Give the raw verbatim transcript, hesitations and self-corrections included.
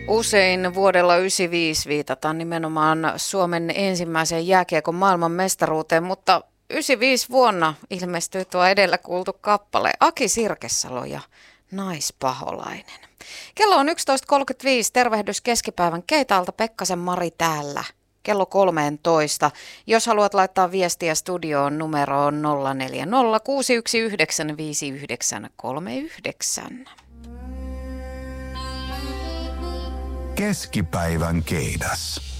Usein vuodella yhdeksänkymmentäviisi viitataan nimenomaan Suomen ensimmäiseen jääkiekon maailmanmestaruuteen, mutta yhdeksänkymmentäviisi vuonna ilmestyi tuo edellä kuultu kappale Aki Sirkesalo ja Naispaholainen. Kello on yksitoista kolmekymmentäviisi, tervehdys keskipäivän Keitaalta, Pekkasen Mari täällä. Kello kolmetoista. Jos haluat laittaa viestiä studioon, numero on nolla neljä nolla kuusi yksi yhdeksän viisi yhdeksän kolme yhdeksän. Keskipäivän keidas.